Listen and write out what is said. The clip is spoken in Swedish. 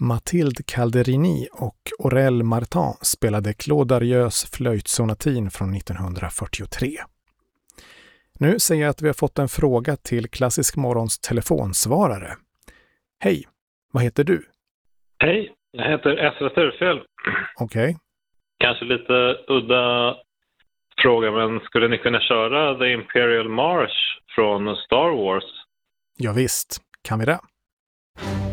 Mathilde Calderini och Aurel Martin spelade Claude Darieux flöjtsonatin från 1943. Nu ser jag att vi har fått en fråga till Klassisk Morgons telefonsvarare. Hej, vad heter du? Hej, jag heter Esra Sturfjäll. Okej. Kanske lite udda fråga, men skulle ni kunna köra The Imperial March från Star Wars? Ja visst, kan vi det?